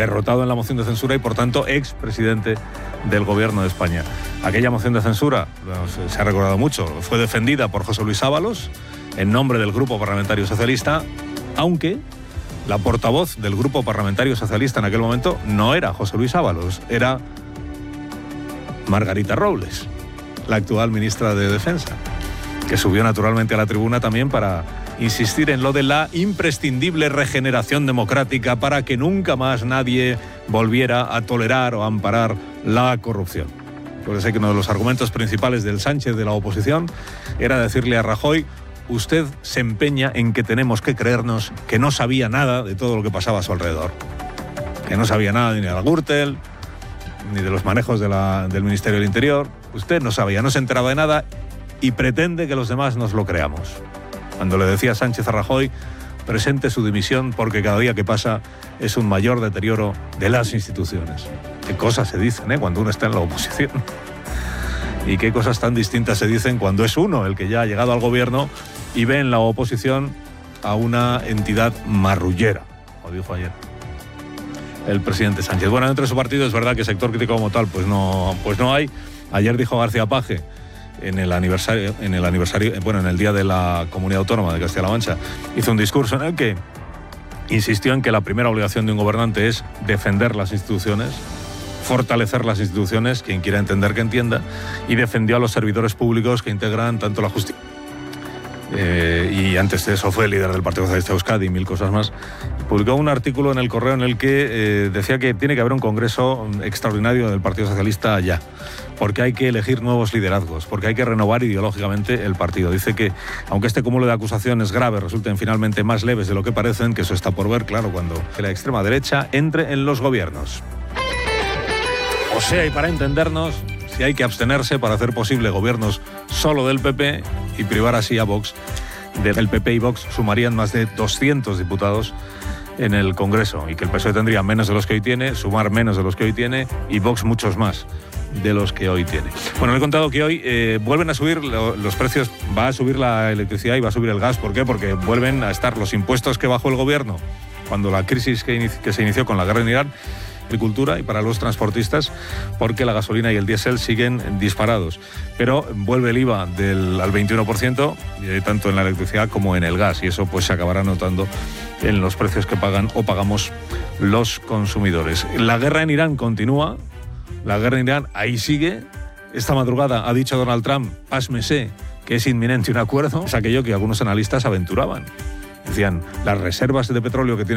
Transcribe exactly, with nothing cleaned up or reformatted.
derrotado en la moción de censura y por tanto expresidente del gobierno de España. Aquella moción de censura, se ha recordado mucho, fue defendida por José Luis Ábalos en nombre del Grupo Parlamentario Socialista, aunque la portavoz del Grupo Parlamentario Socialista en aquel momento no era José Luis Ábalos, era Margarita Robles, la actual ministra de Defensa, que subió naturalmente a la tribuna también para insistir en lo de la imprescindible regeneración democrática para que nunca más nadie volviera a tolerar o a amparar la corrupción. Por eso que uno de los argumentos principales del Sánchez de la oposición era decirle a Rajoy: usted se empeña en que tenemos que creernos que no sabía nada de todo lo que pasaba a su alrededor, que no sabía nada ni de la Gürtel, ni de los manejos de la, del Ministerio del Interior. Usted no sabía, no se enteraba de nada y pretende que los demás nos lo creamos. Cuando le decía Sánchez a Rajoy: presente su dimisión porque cada día que pasa es un mayor deterioro de las instituciones. Qué cosas se dicen, ¿eh?, cuando uno está en la oposición. Y qué cosas tan distintas se dicen cuando es uno el que ya ha llegado al gobierno y ve en la oposición a una entidad marrullera, como dijo ayer el presidente Sánchez. Bueno, dentro de su partido es verdad que sector crítico como tal pues no, pues no hay. Ayer dijo García Paje en el aniversario, en el aniversario, bueno, en el día de la Comunidad Autónoma de Castilla-La Mancha, hizo un discurso en el que insistió en que la primera obligación de un gobernante es defender las instituciones, fortalecer las instituciones, quien quiera entender que entienda, y defendió a los servidores públicos que integran tanto la justicia. Eh, y antes de eso fue el líder del Partido Socialista de Euskadi y mil cosas más. Publicó un artículo en El Correo en el que eh, decía que tiene que haber un congreso extraordinario del Partido Socialista ya, porque hay que elegir nuevos liderazgos, porque hay que renovar ideológicamente el partido. Dice que, aunque este cúmulo de acusaciones graves resulten finalmente más leves de lo que parecen, que eso está por ver, claro, cuando la extrema derecha entre en los gobiernos. O sea, y para entendernos, si hay que abstenerse para hacer posible gobiernos solo del P P y privar así a Vox, del P P y Vox sumarían más de doscientos diputados en el Congreso, y que el P S O E tendría menos de los que hoy tiene, Sumar menos de los que hoy tiene y Vox muchos más de los que hoy tiene. Bueno, le he contado que hoy eh, vuelven a subir lo, los precios, va a subir la electricidad y va a subir el gas. ¿Por qué? Porque vuelven a estar los impuestos que bajó el gobierno cuando la crisis que, inici- que se inició con la guerra en Irán, agricultura, y para los transportistas, porque la gasolina y el diésel siguen disparados. Pero vuelve el I V A del, al veintiuno por ciento, eh, tanto en la electricidad como en el gas, y eso pues se acabará notando en los precios que pagan o pagamos los consumidores. La guerra en Irán continúa, la guerra en Irán ahí sigue. Esta madrugada ha dicho Donald Trump, pásmese, que es inminente un acuerdo. Es aquello que algunos analistas aventuraban. Decían, las reservas de petróleo que tiene